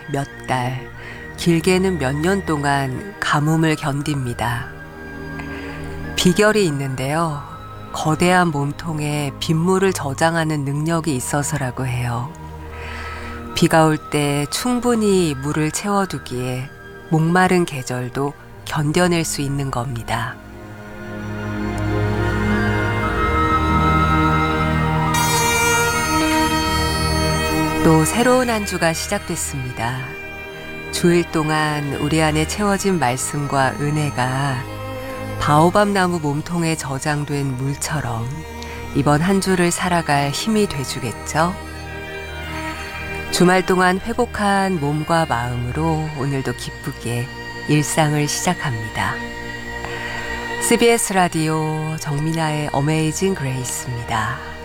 몇 달, 길게는 몇 년 동안 가뭄을 견딥니다. 비결이 있는데요. 거대한 몸통에 빗물을 저장하는 능력이 있어서라고 해요. 비가 올 때 충분히 물을 채워두기에 목마른 계절도 견뎌낼 수 있는 겁니다. 또 새로운 한 주가 시작됐습니다. 주일 동안 우리 안에 채워진 말씀과 은혜가 바오밥 나무 몸통에 저장된 물처럼 이번 한 주를 살아갈 힘이 돼주겠죠? 주말 동안 회복한 몸과 마음으로 오늘도 기쁘게 일상을 시작합니다. CBS 라디오 정민아의 어메이징 그레이스입니다.